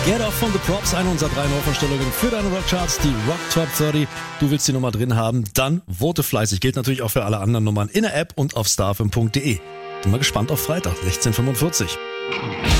Get Off von The Props, eine unserer 3 Neuvorstellungen für deine Rockcharts, die Rock Top 30. Du willst die Nummer drin haben, dann vote fleißig. Gilt natürlich auch für alle anderen Nummern in der App und auf starfm.de. Bin mal gespannt auf Freitag, 16:45.